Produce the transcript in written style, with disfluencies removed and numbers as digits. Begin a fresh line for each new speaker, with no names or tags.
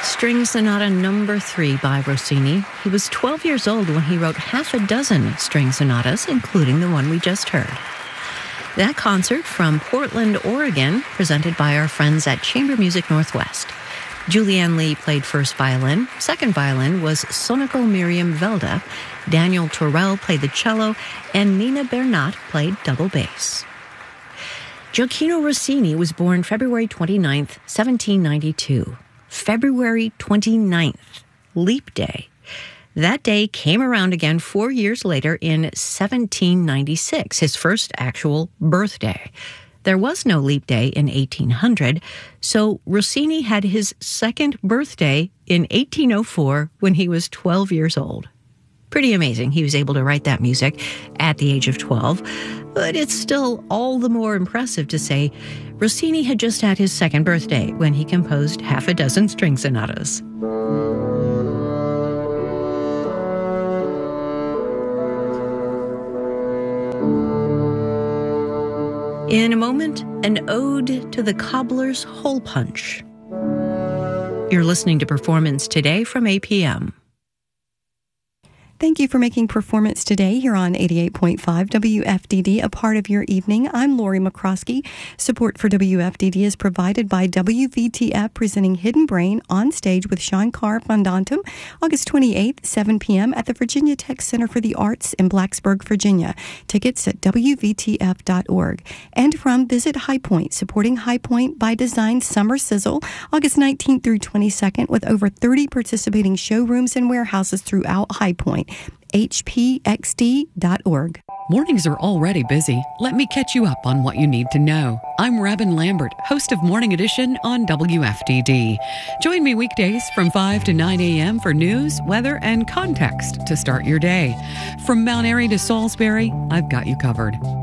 String Sonata Number 3 by Rossini. He was 12 years old when he wrote half a dozen string sonatas, including the one we just heard. That concert from Portland, Oregon, presented by our friends at Chamber Music Northwest. Julianne Lee played first violin. Second violin was Sonoko Miriam Velda. Daniel Torell played the cello, and Nina Bernat played double bass. Gioacchino Rossini was born February 29th, 1792. February 29th, leap day. That day came around again 4 years later in 1796, his first actual birthday. There was no leap day in 1800, so Rossini had his second birthday in 1804 when he was 12 years old. Pretty amazing he was able to write that music at the age of 12, but it's still all the more impressive to say Rossini had just had his second birthday when he composed half a dozen string sonatas. In a moment, an ode to the cobbler's hole punch. You're listening to Performance Today from APM.
Thank you for making Performance Today here on 88.5 WFDD a part of your evening. I'm Lori McCroskey. Support for WFDD is provided by WVTF, presenting Hidden Brain on stage with Shankar Fundantam, August 28th, 7 p.m. at the Virginia Tech Center for the Arts in Blacksburg, Virginia. Tickets at WVTF.org. And from Visit High Point, supporting High Point by Design Summer Sizzle, August 19th through 22nd, with over 30 participating showrooms and warehouses throughout High Point. hpxd.org.
Mornings are already busy. Let me catch you up on what you need to know. I'm Robin Lambert, host of Morning Edition on WFDD. Join me weekdays from 5 to 9 a.m. for news, weather, and context to start your day. From Mount Airy to Salisbury, I've got you covered.